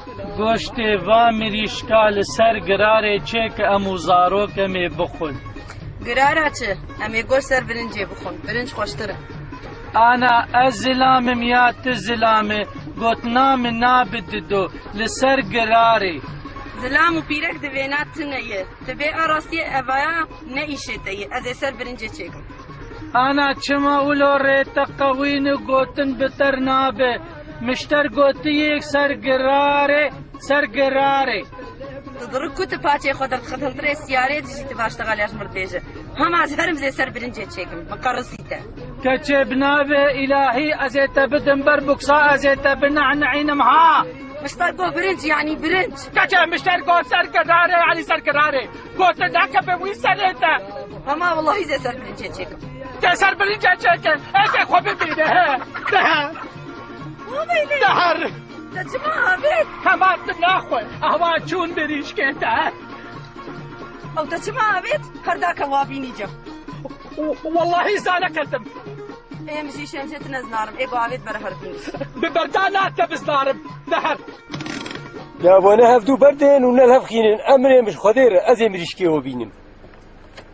گۆشتێ وا مریشکا لەسەر گرارێ چێ کە ئەموو زارۆکەمێ بخۆن. گرارە چ؟ ئەمێ گۆشت سەر برنجێ بخۆن، برنج خۆشترە. ئانا ئەس زلامم یا ت زلامێ گوتنامە نابددۆ لەسەر گرارێ. زلام و پیرەک دەوێنات تنەیە، تبێ ئاڕاستیە ئەڤایە نەئیشێتەیە، ئەزێ سەر برنجێ چێکم. ئانا چما ولۆ ڕێتە قەوینە گوتن بتەر نابێ، مشتەر گوتیەک سەر گرارێ سەر گرارێ. تضرك كنت باتي خدر خدر تري سيارات جيت باشتغل يا مرتجه هم ازهرم زي سر برنجه تشيكم مقرصيته كتبنا إلهي أزيت بدن بربكسا أزيت بنعنعين مها مشتركو برنج يعني برنج كتب مشتركو سر كراري يعني سر كراري قلت ذاك بوي سريته هما والله زي سر برنجه تشيكم سر برنجه تشيكم ايش خوبي بيده دهر تجمع بيت كمان ناخوي اهوا چون بريش كيتا او تجمع بيت هرداك وابيني جم والله زانا كذب ايه مشي شمشت نزنارم ايه قاعد برهر فيني ببردانات بزنارم دهر يا وانا هفدو بردين ونلهف خينين امري مش خدير ازي مريشكي وبينم